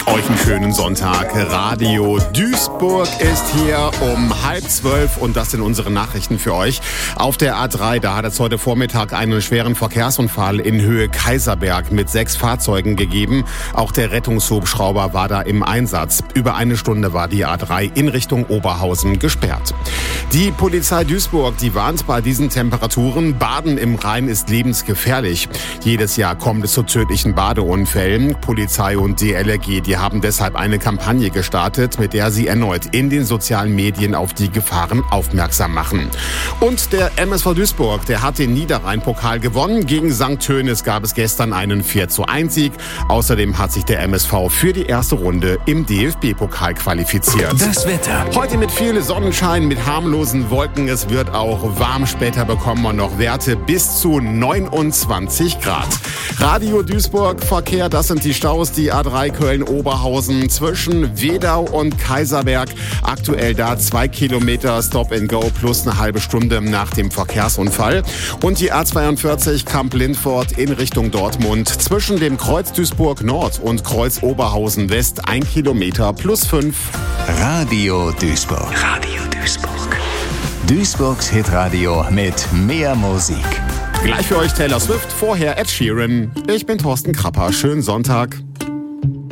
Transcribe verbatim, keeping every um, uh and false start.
Euch einen schönen Sonntag. Radio Duisburg ist hier um halb zwölf und das sind unsere Nachrichten für euch. Auf der A drei, da hat es heute Vormittag einen schweren Verkehrsunfall in Höhe Kaiserberg mit sechs Fahrzeugen gegeben. Auch der Rettungshubschrauber war da im Einsatz. Über eine Stunde war die A drei in Richtung Oberhausen gesperrt. Die Polizei Duisburg, die warnt bei diesen Temperaturen, Baden im Rhein ist lebensgefährlich. Jedes Jahr kommt es zu tödlichen Badeunfällen. Polizei und D L R G, die haben deshalb eine Kampagne gestartet, mit der sie erneut in den sozialen Medien auf die Gefahren aufmerksam machen. Und der M S V Duisburg, der hat den Niederrhein-Pokal gewonnen. Gegen Sankt Tönis gab es gestern einen vier zu eins Sieg. Außerdem hat sich der M S V für die erste Runde im D F B-Pokal qualifiziert. Das Wetter. Heute mit viel Sonnenschein, mit harmlosen Wolken. Es wird auch warm. Später bekommen wir noch Werte bis zu neunundzwanzig Grad. Radio Duisburg, Verkehr, das sind die Staus, die A drei Köln-Oberhausen zwischen Wedau und Kaiserberg. Aktuell da zwei Kilometer Stop and Go plus eine halbe Stunde nach dem Verkehrsunfall. Und die A zweiundvierzig Kamp-Lindfort in Richtung Dortmund zwischen dem Kreuz Duisburg Nord und Kreuz Oberhausen West ein Kilometer plus fünf. Radio Duisburg. Radio Duisburg. Duisburgs Hitradio mit mehr Musik. Gleich für euch Taylor Swift, vorher Ed Sheeran. Ich bin Thorsten Krapper. Schönen Sonntag.